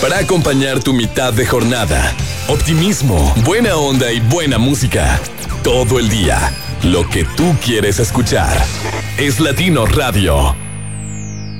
para acompañar tu mitad de jornada. Optimismo, buena onda y buena música. Todo el día. Lo que tú quieres escuchar. Es Latino Radio.